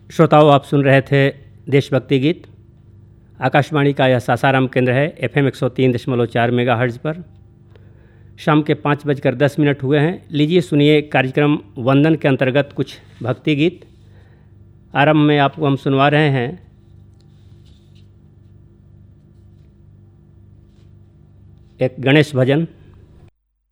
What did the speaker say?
श्रोताओं, आप सुन रहे थे देशभक्ति गीत। आकाशवाणी का यह सासाराम केंद्र है, FM 103.4 मेगाहर्ट्ज़ पर। शाम के 5:10 हुए हैं। लीजिए सुनिए कार्यक्रम वंदन के अंतर्गत कुछ भक्ति गीत। आरंभ में आपको हम सुनवा रहे हैं एक गणेश भजन।